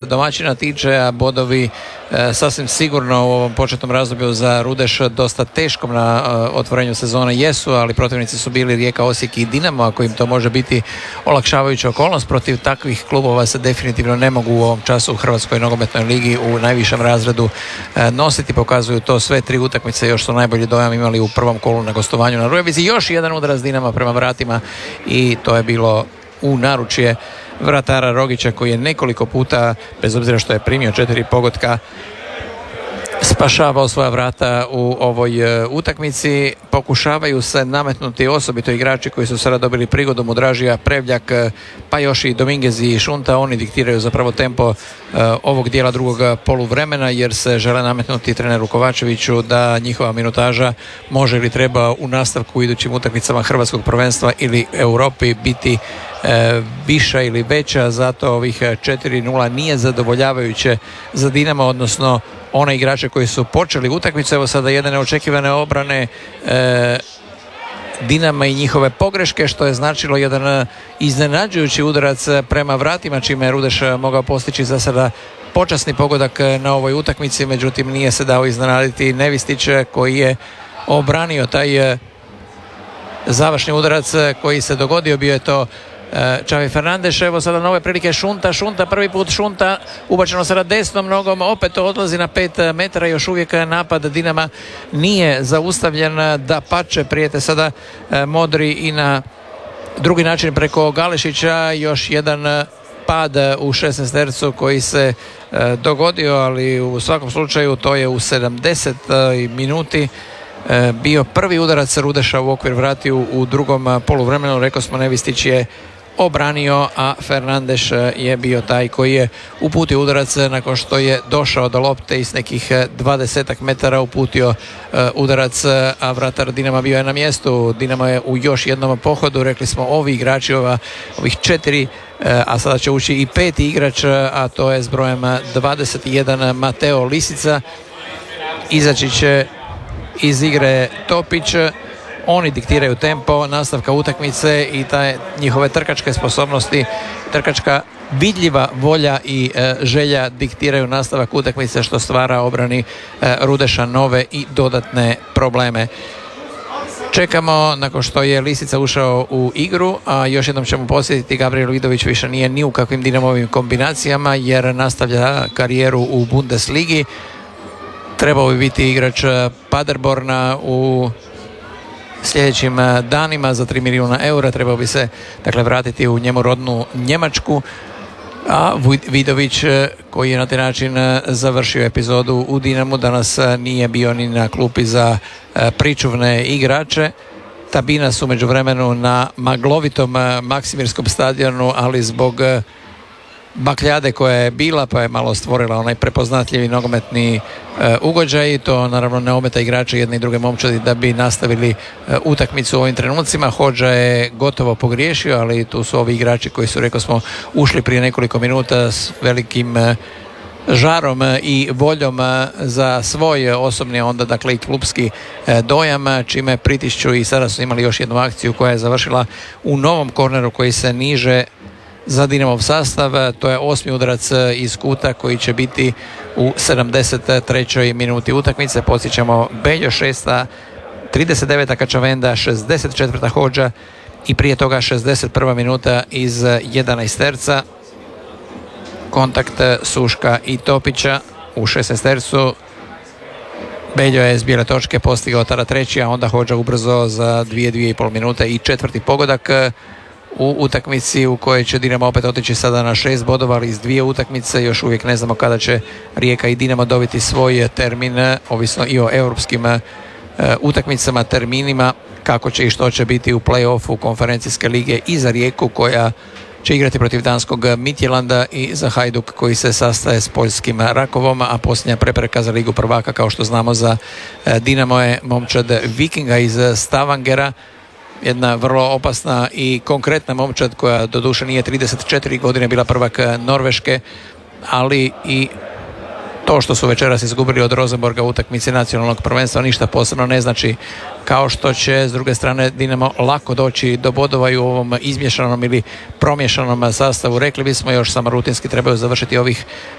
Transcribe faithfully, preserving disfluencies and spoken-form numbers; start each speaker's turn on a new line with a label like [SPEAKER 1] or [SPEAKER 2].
[SPEAKER 1] domaćina tiče, a bodovi e, sasvim sigurno u ovom početnom razdoblju za Rudeš dosta teškom na e, otvorenju sezone jesu, ali protivnici su bili Rijeka, Osijek i Dinamo, ako im to može biti olakšavajuća okolnost. Protiv takvih klubova se definitivno ne mogu u ovom času u Hrvatskoj nogometnoj ligi u najvišem razredu e, nositi. Pokazuju to sve tri utakmice, još su najbolji dojam imali u prvom kolu na gostovanju na Rujevici. Još jedan udarac Dinama prema vratima i to je bilo u naručje vratara Rogića, koji je nekoliko puta, bez obzira što je primio četiri pogotka, spašavao svoja vrata u ovoj utakmici. Pokušavaju se nametnuti osobito igrači koji su sada dobili prigodu, Mudražija, Prevljak, pa još i Dominguez i Šunta. Oni diktiraju zapravo tempo uh, ovog dijela drugog poluvremena, jer se žele nametnuti treneru Kovačeviću da njihova minutaža može ili treba u nastavku u idućim utakmicama Hrvatskog prvenstva ili Europi biti E, viša ili veća. Zato ovih četiri nula nije zadovoljavajuće za Dinamo, odnosno one igrače koji su počeli utakmicu. Evo sada jedne neočekivane obrane e, Dinama i njihove pogreške, što je značilo jedan iznenađujući udarac prema vratima, čime je Rudeš mogao postići za sada počasni pogodak na ovoj utakmici. Međutim, nije se dao iznenaditi Nevistić, koji je obranio taj završni udarac koji se dogodio. Bio je to Čavi Fernandes. Evo sada nove prilike Šunta, Šunta prvi put Šunta ubačeno sada desnom nogom, opet odlazi na pet metara, još uvijek napad Dinama nije zaustavljen, da pače prijete sada modri i na drugi način preko Galešića. Još jedan pad u šesnaestercu koji se dogodio, ali u svakom slučaju to je u sedamdesetoj minuti bio prvi udarac Rudeša u okvir vratiju u drugom poluvremenu. Rekao smo, Nevistić je obranio, a Fernandes je bio taj koji je uputio udarac nakon što je došao do lopte i s nekih dvadesetak metara uputio udarac, a vratar Dinama bio je na mjestu. Dinamo je u još jednom pohodu, rekli smo, ovi igrači, ova, ovih četiri, a sada će ući i peti igrač, a to je s brojem dvadeset jedan Mateo Lisica. Izaći će iz igre Topić. Oni diktiraju tempo nastavka utakmice i taj njihove trkačke sposobnosti, trkačka vidljiva volja i e, želja diktiraju nastavak utakmice, što stvara obrani e, Rudeša nove i dodatne probleme. Čekamo nakon što je Lisica ušao u igru, a još jednom ćemo posjetiti, Gabriel Vidović više nije ni u kakvim Dinamovim kombinacijama, jer nastavlja karijeru u Bundesligi. Trebao bi biti igrač Paderborna u sljedećim danima za tri milijuna eura. Trebao bi se dakle vratiti u njemu rodnu Njemačku, a Vidović, koji je na taj način završio epizodu u Dinamu, danas nije bio ni na klupi za pričuvne igrače. Tabina su međuvremenu na maglovitom Maksimirskom stadionu, ali zbog bakljade koja je bila, pa je malo stvorila onaj prepoznatljivi nogometni e, ugođaj. To naravno ne ometa igrače jedne i druge momčadi da bi nastavili e, utakmicu u ovim trenucima. Hodža je gotovo pogriješio, ali tu su ovi igrači koji su, rekao smo, ušli prije nekoliko minuta s velikim e, žarom i voljom za svoj osobni, onda dakle i klubski e, dojam, čime pritišću, i sada su imali još jednu akciju koja je završila u novom korneru koji se niže za Dinamov sastav. To je osmi udarac iz kuta koji će biti u sedamdeset trećoj minuti utakmice. Podsjećamo, Beljo šesta, trideset deveta Kačavenda, šezdeset četvrta Hodža i prije toga šezdeset prva minuta iz jedanaesterca. Kontakt Suška i Topića u šesnaestercu. Beljo je s bijele točke postigao tada treći, a onda Hodža ubrzo za dvije, dvije i pol minute i četvrti pogodak u utakmici u kojoj će Dinamo opet otići sada na šest bodova, ali iz dvije utakmice. Još uvijek ne znamo kada će Rijeka i Dinamo dobiti svoj termin, ovisno i o europskim uh, utakmicama, terminima, kako će i što će biti u play-offu konferencijske lige i za Rijeku, koja će igrati protiv danskog Midtjylanda, i za Hajduk koji se sastaje s poljskim Rakovom, a posljednja prepreka za Ligu prvaka, kao što znamo, za uh, Dinamo je momčad Vikinga iz Stavangera. Jedna vrlo opasna i konkretna momčad koja doduše nije trideset četiri godine bila prvak Norveške, ali i to što su večeras izgubili od Rosenborga u utakmici nacionalnog prvenstva ništa posebno ne znači, kao što će s druge strane Dinamo lako doći do bodova i u ovom izmješanom ili promješanom sastavu. Rekli bismo, još samo rutinski trebaju završiti ovih